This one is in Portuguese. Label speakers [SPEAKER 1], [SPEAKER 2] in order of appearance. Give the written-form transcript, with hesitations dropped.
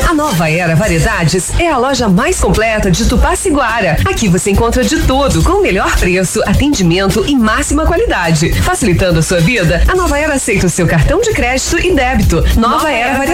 [SPEAKER 1] A Nova Era Variedades é a loja mais completa de Tupaciguara. Aqui você encontra de tudo com o melhor preço, atendimento e máxima qualidade. Facilitando a sua vida, a Nova Era aceita o seu cartão de crédito e débito. Nova Era Variedades.